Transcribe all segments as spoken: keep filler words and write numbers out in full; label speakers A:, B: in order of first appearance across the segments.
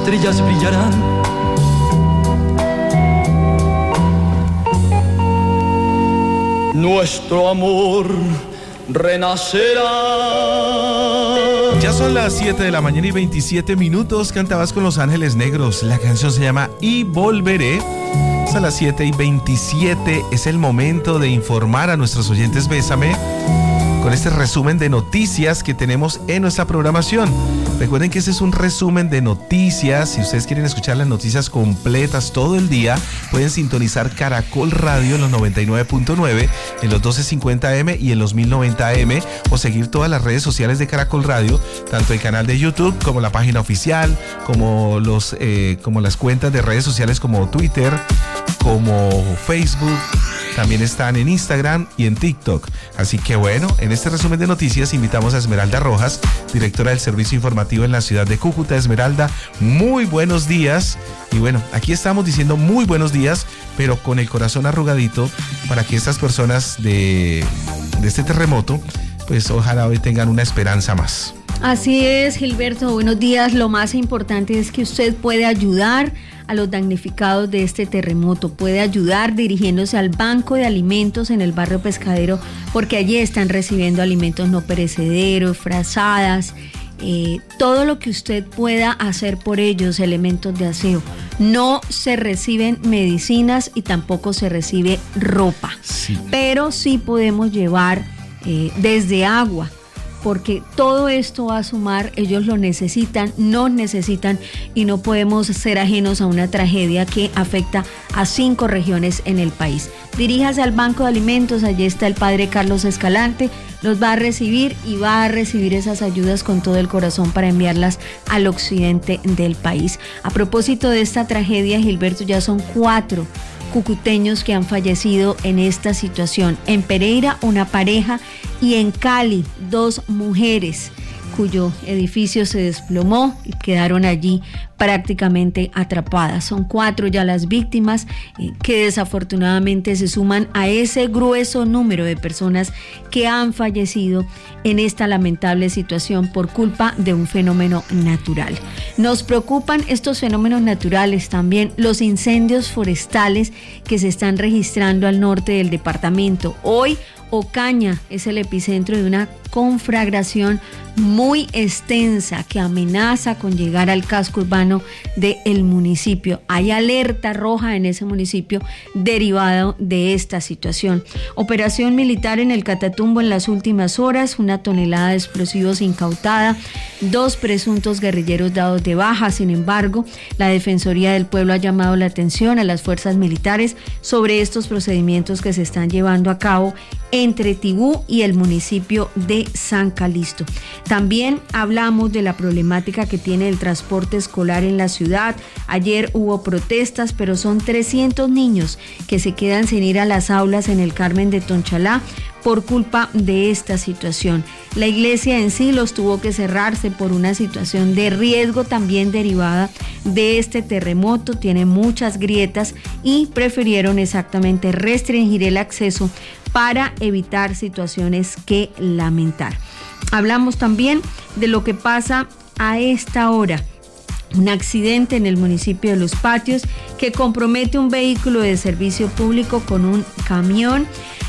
A: estrellas brillarán. Nuestro amor renacerá.
B: Ya son las siete de la mañana y veintisiete minutos. Cantabas con Los Ángeles Negros. La canción se llama Y Volveré. Es a las siete y veintisiete. Es el momento de informar a nuestros oyentes Bésame con este resumen de noticias que tenemos en nuestra programación. Recuerden que este es un resumen de noticias. Si ustedes quieren escuchar las noticias completas todo el día, pueden sintonizar Caracol Radio en los noventa y nueve punto nueve, en los doce cincuenta eme y en los mil noventa eme, o seguir todas las redes sociales de Caracol Radio, tanto el canal de YouTube como la página oficial, como, los, eh, como las cuentas de redes sociales como Twitter, como Facebook. También están en Instagram y en TikTok. Así que bueno, en este resumen de noticias invitamos a Esmeralda Rojas, directora del Servicio Informativo en la ciudad de Cúcuta. Esmeralda, muy buenos días. Y bueno, aquí estamos diciendo muy buenos días, pero con el corazón arrugadito, para que estas personas de, de este terremoto, pues ojalá hoy tengan una esperanza más.
C: Así es, Gilberto, buenos días. Lo más importante es que usted puede ayudar a los damnificados de este terremoto, puede ayudar dirigiéndose al Banco de Alimentos en el barrio Pescadero, porque allí están recibiendo alimentos no perecederos, frazadas, eh, todo lo que usted pueda hacer por ellos, elementos de aseo. No se reciben medicinas y tampoco se recibe ropa, sí. Pero sí podemos llevar eh, desde agua, porque todo esto va a sumar, ellos lo necesitan, nos necesitan y no podemos ser ajenos a una tragedia que afecta a cinco regiones en el país. Diríjase al Banco de Alimentos, allí está el padre Carlos Escalante, los va a recibir y va a recibir esas ayudas con todo el corazón para enviarlas al occidente del país. A propósito de esta tragedia, Gilberto, ya son cuatro cucuteños que han fallecido en esta situación. En Pereira, una pareja, y en Cali, dos mujeres cuyo edificio se desplomó y quedaron allí prácticamente atrapadas. Son cuatro ya las víctimas eh, que desafortunadamente se suman a ese grueso número de personas que han fallecido en esta lamentable situación por culpa de un fenómeno natural. Nos preocupan estos fenómenos naturales también, los incendios forestales que se están registrando al norte del departamento. Hoy Ocaña es el epicentro de una conflagración muy extensa que amenaza con llegar al casco urbano del municipio. Hay alerta roja en ese municipio derivado de esta situación. Operación militar en el Catatumbo en las últimas horas, una tonelada de explosivos incautada, dos presuntos guerrilleros dados de baja. Sin embargo, la Defensoría del Pueblo ha llamado la atención a las fuerzas militares sobre estos procedimientos que se están llevando a cabo entre Tibú y el municipio de San Calixto. También hablamos de la problemática que tiene el transporte escolar en la ciudad. Ayer hubo protestas, pero son trescientos niños que se quedan sin ir a las aulas en el Carmen de Tonchalá por culpa de esta situación. La iglesia en sí los tuvo que cerrarse por una situación de riesgo también derivada de este terremoto. Tiene muchas grietas y prefirieron exactamente restringir el acceso para evitar situaciones que lamentar. Hablamos también de lo que pasa a esta hora. Un accidente en el municipio de Los Patios que compromete un vehículo de servicio público con un camión.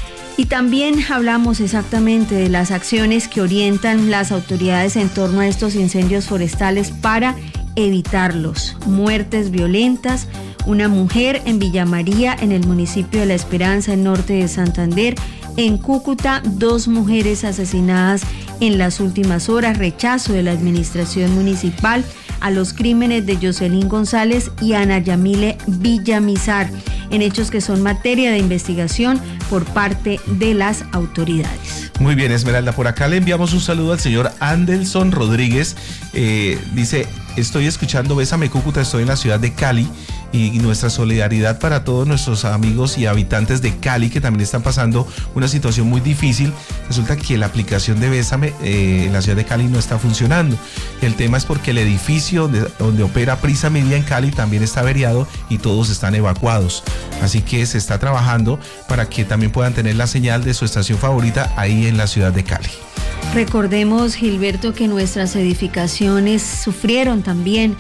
C: Y también hablamos exactamente de las acciones que orientan las autoridades en torno a estos incendios forestales para evitarlos. Muertes violentas, una mujer en Villa María, en el municipio de La Esperanza, en norte de Santander. En Cúcuta, dos mujeres asesinadas en las últimas horas. Rechazo de la administración municipal a los crímenes de Jocelyn González y Ana Yamile Villamizar, en hechos que son materia de investigación por parte de las autoridades.
B: Muy bien, Esmeralda, por acá le enviamos un saludo al señor Andelson Rodríguez. Eh, dice, estoy escuchando Bésame Cúcuta, estoy en la ciudad de Cali, y nuestra solidaridad para todos nuestros amigos y habitantes de Cali que también están pasando una situación muy difícil. Resulta que la aplicación de Bésame eh, en la ciudad de Cali no está funcionando. El tema es porque el edificio donde, donde opera Prisa Media en Cali también está averiado y todos están evacuados. Así que se está trabajando para que también puedan tener la señal de su estación favorita ahí en la ciudad de Cali.
C: Recordemos, Gilberto, que nuestras edificaciones sufrieron también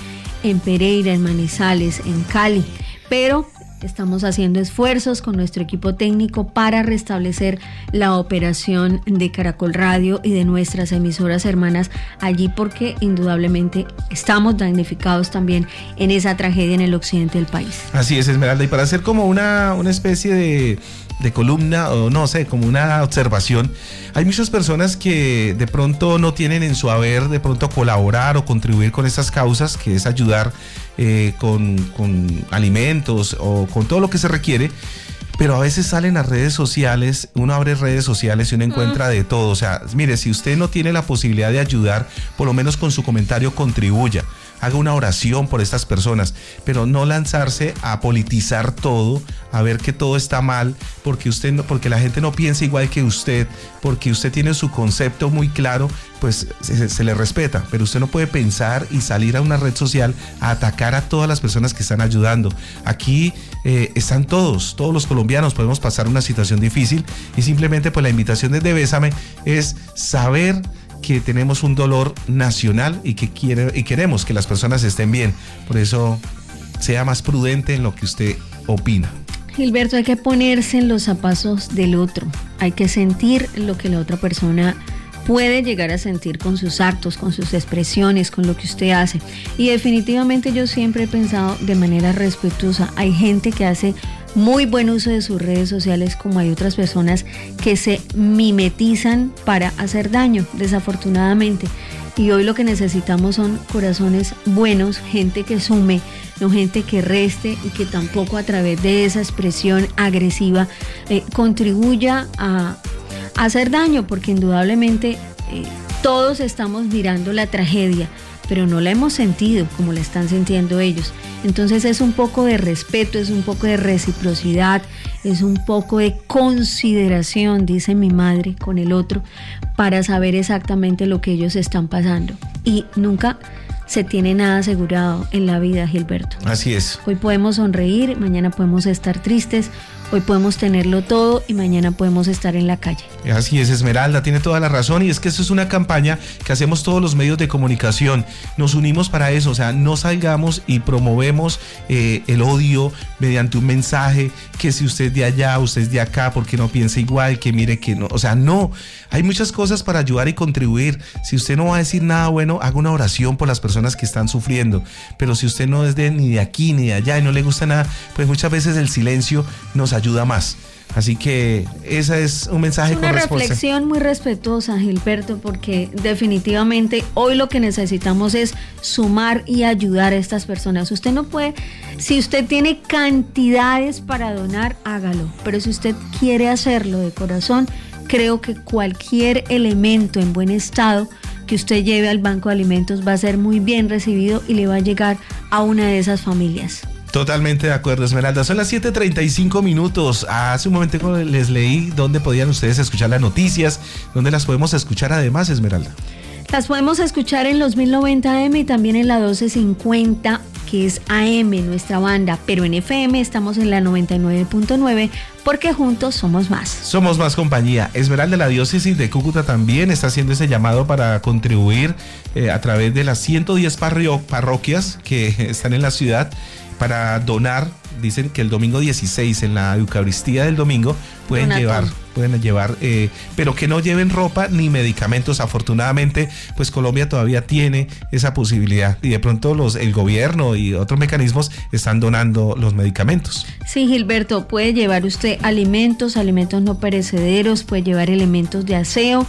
C: en Pereira, en Manizales, en Cali, pero estamos haciendo esfuerzos con nuestro equipo técnico para restablecer la operación de Caracol Radio y de nuestras emisoras hermanas allí, porque indudablemente estamos damnificados también en esa tragedia en el occidente del país.
B: Así es, Esmeralda, y para hacer como una, una especie de, de columna, o no sé, como una observación, hay muchas personas que de pronto no tienen en su haber de pronto colaborar o contribuir con estas causas, que es ayudar eh, con, con alimentos o con todo lo que se requiere, pero a veces salen a redes sociales, uno abre redes sociales y uno encuentra de todo. O sea, mire, si usted no tiene la posibilidad de ayudar, por lo menos con su comentario contribuya, haga una oración por estas personas, pero no lanzarse a politizar todo, a ver que todo está mal, porque usted no, porque la gente no piensa igual que usted, porque usted tiene su concepto muy claro, pues se, se le respeta, pero usted no puede pensar y salir a una red social a atacar a todas las personas que están ayudando. Aquí eh, están todos, todos los colombianos podemos pasar una situación difícil, y simplemente pues la invitación desde Bésame es saber que tenemos un dolor nacional y que quiere, y queremos que las personas estén bien. Por eso sea más prudente en lo que usted opina.
C: Gilberto, hay que ponerse en los zapatos del otro, hay que sentir lo que la otra persona puede llegar a sentir con sus actos, con sus expresiones, con lo que usted hace. Y definitivamente yo siempre he pensado de manera respetuosa. Hay gente que hace muy buen uso de sus redes sociales, como hay otras personas que se mimetizan para hacer daño, desafortunadamente. Y hoy lo que necesitamos son corazones buenos, gente que sume, no gente que reste, y que tampoco a través de esa expresión agresiva eh, contribuya a, a hacer daño, porque indudablemente eh, todos estamos mirando la tragedia, pero no la hemos sentido como la están sintiendo ellos. Entonces es un poco de respeto, es un poco de reciprocidad, es un poco de consideración, dice mi madre, con el otro, para saber exactamente lo que ellos están pasando. Y nunca se tiene nada asegurado en la vida, Gilberto.
B: Así es.
C: Hoy podemos sonreír, mañana podemos estar tristes, hoy podemos tenerlo todo y mañana podemos estar en la calle.
B: Así es, Esmeralda, tiene toda la razón, y es que esto es una campaña que hacemos todos los medios de comunicación. Nos unimos para eso, o sea, no salgamos y promovemos eh, el odio mediante un mensaje, que si usted es de allá, usted es de acá, porque no piensa igual, que mire que no, o sea, no. Hay muchas cosas para ayudar y contribuir. Si usted no va a decir nada bueno, haga una oración por las personas que están sufriendo, pero si usted no es de, ni de aquí ni de allá y no le gusta nada, pues muchas veces el silencio nos ayuda más. Así que ese es un mensaje con
C: responsabilidad. Una reflexión muy respetuosa, Gilberto, porque definitivamente hoy lo que necesitamos es sumar y ayudar a estas personas. Usted no puede, si usted tiene cantidades para donar, hágalo, pero si usted quiere hacerlo de corazón, creo que cualquier elemento en buen estado que usted lleve al banco de alimentos va a ser muy bien recibido y le va a llegar a una de esas familias.
B: Totalmente de acuerdo, Esmeralda. Son las siete treinta y cinco minutos. Hace un momento les leí dónde podían ustedes escuchar las noticias, dónde las podemos escuchar además, Esmeralda.
C: Las podemos escuchar en los mil noventa A M y también en la doce cincuenta, que es A M, nuestra banda, pero en F M estamos en la noventa y nueve punto nueve, porque juntos somos más.
B: Somos más compañía. Esmeralda, la diócesis de Cúcuta también está haciendo ese llamado para contribuir eh, a través de las ciento diez parrio- parroquias que están en la ciudad, para donar. Dicen que el domingo dieciséis, en la Eucaristía del domingo, pueden
C: Donatón.
B: llevar, pueden llevar, eh, pero que no lleven ropa ni medicamentos. Afortunadamente, pues Colombia todavía tiene esa posibilidad, y de pronto los, el gobierno y otros mecanismos están donando los medicamentos.
C: Sí, Gilberto, puede llevar usted alimentos, alimentos no perecederos, puede llevar elementos de aseo,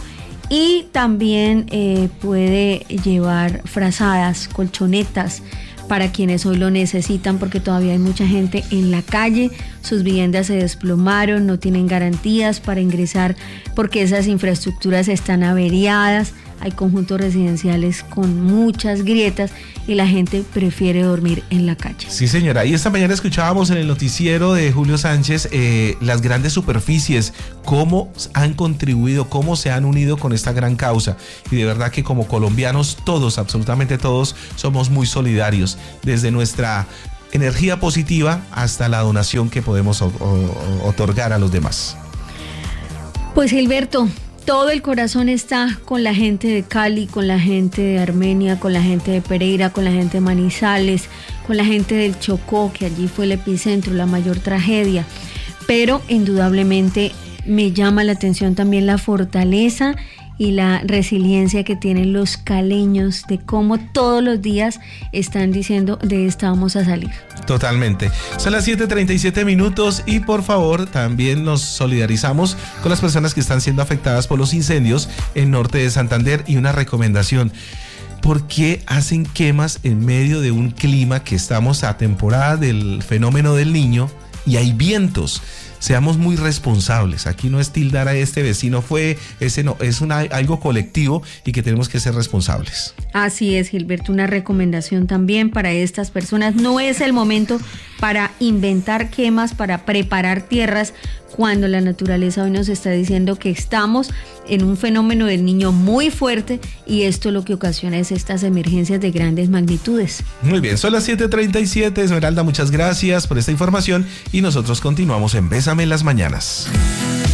C: y también eh, puede llevar frazadas, colchonetas, para quienes hoy lo necesitan, porque todavía hay mucha gente en la calle, sus viviendas se desplomaron, no tienen garantías para ingresar porque esas infraestructuras están averiadas, hay conjuntos residenciales con muchas grietas y la gente prefiere dormir en la calle.
B: Sí, señora, y esta mañana escuchábamos en el noticiero de Julio Sánchez eh, las grandes superficies, cómo han contribuido, cómo se han unido con esta gran causa, y de verdad que como colombianos todos, absolutamente todos, somos muy solidarios, desde nuestra energía positiva hasta la donación que podemos o- o- otorgar a los demás.
C: Pues Gilberto, todo el corazón está con la gente de Cali, con la gente de Armenia, con la gente de Pereira, con la gente de Manizales, con la gente del Chocó, que allí fue el epicentro, la mayor tragedia. Pero indudablemente me llama la atención también la fortaleza y la resiliencia que tienen los caleños, de cómo todos los días están diciendo de esta vamos a salir.
B: Totalmente. Son las siete treinta y siete minutos y por favor también nos solidarizamos con las personas que están siendo afectadas por los incendios en norte de Santander. Y una recomendación: ¿por qué hacen quemas en medio de un clima que estamos a temporada del fenómeno del Niño y hay vientos? Seamos muy responsables. Aquí no es tildar a este vecino fue, ese no, es una, algo colectivo y que tenemos que ser responsables.
C: Así es, Gilberto, una recomendación también para estas personas. No es el momento para inventar quemas, para preparar tierras, cuando la naturaleza hoy nos está diciendo que estamos en un fenómeno del Niño muy fuerte y esto lo que ocasiona es estas emergencias de grandes magnitudes.
B: Muy bien, son las siete treinta y siete. Esmeralda, muchas gracias por esta información y nosotros continuamos en Bésame en las mañanas.